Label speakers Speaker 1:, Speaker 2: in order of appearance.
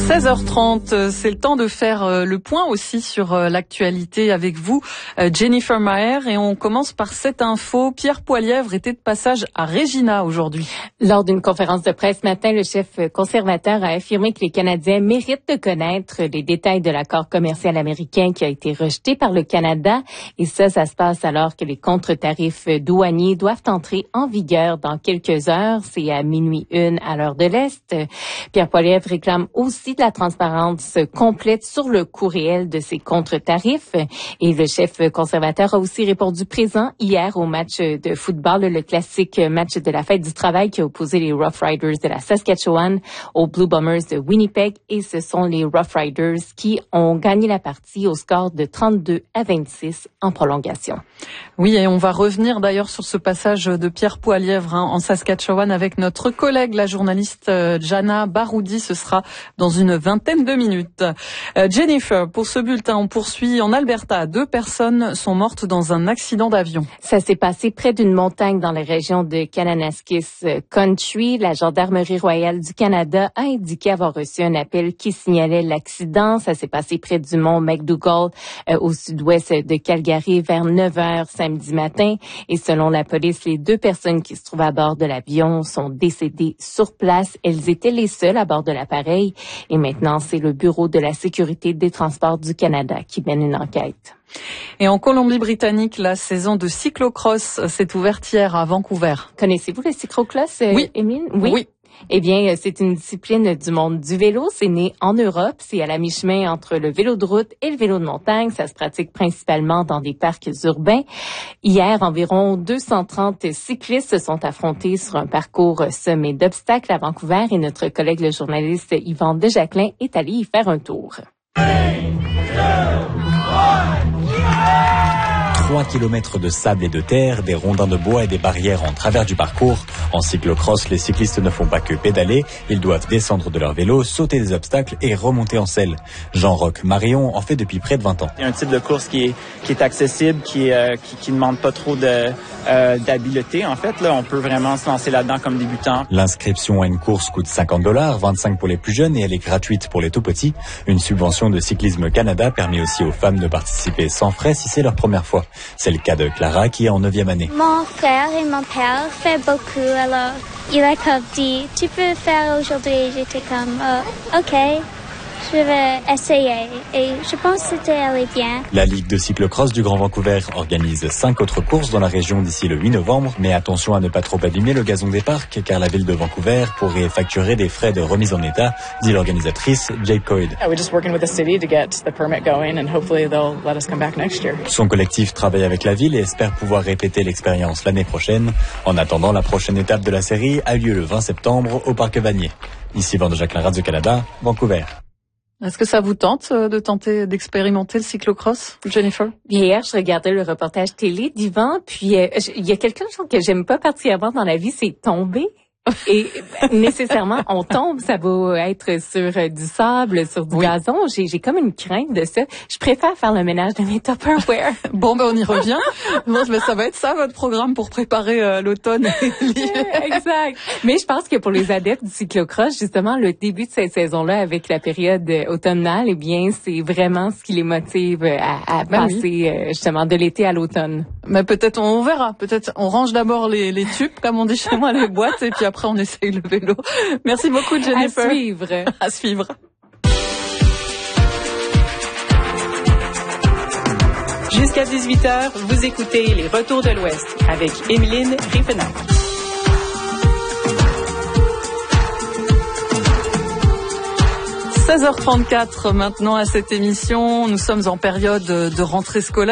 Speaker 1: 16h30, c'est le temps de faire le point aussi sur l'actualité avec vous, Jennifer Maher, et on commence par cette info. Pierre Poilievre était de passage à Regina aujourd'hui.
Speaker 2: Lors d'une conférence de presse ce matin, le chef conservateur a affirmé que les Canadiens méritent de connaître les détails de l'accord commercial américain qui a été rejeté par le Canada, et ça se passe alors que les contre-tarifs douaniers doivent entrer en vigueur dans quelques heures. C'est à 12h01 à l'heure de l'Est. Pierre Poilievre réclame aussi de la transparence complète sur le coût réel de ces contre-tarifs. Et le chef conservateur a aussi répondu présent hier au match de football, le classique match de la fête du travail qui a opposé les Rough Riders de la Saskatchewan aux Blue Bombers de Winnipeg. Et ce sont les Rough Riders qui ont gagné la partie au score de 32-26 en prolongation.
Speaker 1: Oui, et on va revenir d'ailleurs sur ce passage de Pierre Poilievre en Saskatchewan avec notre collègue, la journaliste Jana Baroudi. Ce sera dans une vingtaine de minutes. Jennifer, pour ce bulletin, on poursuit en Alberta. 2 personnes sont mortes dans un accident d'avion.
Speaker 2: Ça s'est passé près d'une montagne dans la région de Kananaskis Country. La Gendarmerie royale du Canada a indiqué avoir reçu un appel qui signalait l'accident. Ça s'est passé près du mont McDougall au sud-ouest de Calgary vers 9h samedi matin. Et selon la police, les 2 personnes qui se trouvaient à bord de l'avion sont décédées sur place. Elles étaient les seules à bord de l'appareil. Et maintenant, c'est le Bureau de la sécurité des transports du Canada qui mène une enquête.
Speaker 1: Et en Colombie-Britannique, la saison de cyclocross s'est ouverte hier à Vancouver.
Speaker 2: Connaissez-vous le cyclocross,
Speaker 1: oui.
Speaker 2: Émilie?
Speaker 1: Oui.
Speaker 2: Eh bien, c'est une discipline du monde du vélo. C'est né en Europe. C'est à la mi-chemin entre le vélo de route et le vélo de montagne. Ça se pratique principalement dans des parcs urbains. Hier, environ 230 cyclistes se sont affrontés sur un parcours semé d'obstacles à Vancouver et notre collègue le journaliste Yvan Desjaclin est allé y faire un tour.
Speaker 3: 3 kilomètres de sable et de terre, des rondins de bois et des barrières en travers du parcours. En cyclocross, les cyclistes ne font pas que pédaler, ils doivent descendre de leur vélo, sauter des obstacles et remonter en selle. Jean-Roch Marion en fait depuis près de 20 ans.
Speaker 4: Il y a un type de course qui est accessible, qui demande pas trop d'habileté. En fait, là, on peut vraiment se lancer là-dedans comme débutant.
Speaker 3: L'inscription à une course coûte $50, 25 pour les plus jeunes et elle est gratuite pour les tout petits. Une subvention de Cyclisme Canada permet aussi aux femmes de participer sans frais si c'est leur première fois. C'est le cas de Clara qui est en 9e année.
Speaker 5: Mon frère et mon père font beaucoup, alors il a comme dit, tu peux faire aujourd'hui. J'étais comme, ok, je vais essayer. Et je pense que c'était allé bien.
Speaker 3: La Ligue de cyclocross du Grand Vancouver organise 5 autres courses dans la région d'ici le 8 novembre. Mais attention à ne pas trop abîmer le gazon des parcs, car la ville de Vancouver pourrait facturer des frais de remise en état, dit l'organisatrice Jake Coyd. Son collectif travaille avec la ville et espère pouvoir répéter l'expérience l'année prochaine. En attendant, la prochaine étape de la série a lieu le 20 septembre au Parc Vanier. Ici Yvan Desjaclin, Radio-Canada, Vancouver.
Speaker 1: Est-ce que ça vous tente de tenter d'expérimenter le cyclocross, Jennifer?
Speaker 2: Hier, je regardais le reportage télé d'Yvan, puis il y a quelque chose que j'aime pas particulièrement dans la vie, c'est tomber. Et nécessairement, on tombe, ça va être sur du sable, sur du gazon. J'ai comme une crainte de ça. Je préfère faire le ménage de mes Tupperware.
Speaker 1: Bon, on y revient. Bon, ça va être ça, votre programme pour préparer l'automne et l'hiver.
Speaker 2: Exact. Mais je pense que pour les adeptes du cyclocross, justement, le début de cette saison-là, avec la période automnale, eh bien, c'est vraiment ce qui les motive à passer justement de l'été à l'automne.
Speaker 1: Mais peut-être, on verra. Peut-être, on range d'abord les tubes, comme on dit chez moi, les boîtes, et puis après, on essaye le vélo. Merci beaucoup, Jennifer.
Speaker 2: À suivre.
Speaker 1: À suivre.
Speaker 6: Jusqu'à 18h, vous écoutez les Retours de l'Ouest avec Émiline Riefenach.
Speaker 1: 16h34 maintenant à cette émission. Nous sommes en période de rentrée scolaire.